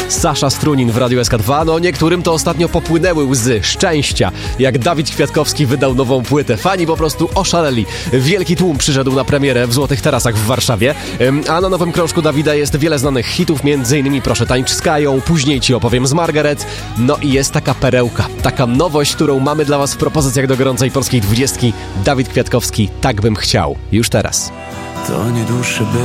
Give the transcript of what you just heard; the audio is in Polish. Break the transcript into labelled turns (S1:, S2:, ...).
S1: Sasza Strunin w Radiu SK2. No niektórym to ostatnio popłynęły łzy szczęścia, jak Dawid Kwiatkowski wydał nową płytę. Fani po prostu oszaleli. Wielki tłum przyszedł na premierę w Złotych Tarasach w Warszawie. A na nowym krążku Dawida jest wiele znanych hitów, m.in. Proszę tańcz z Kają, później Ci opowiem z Margaret. No i jest taka perełka, taka nowość, którą mamy dla Was w propozycjach do gorącej polskiej 20. Dawid Kwiatkowski, Tak bym chciał. Już teraz.
S2: To nie dłuższy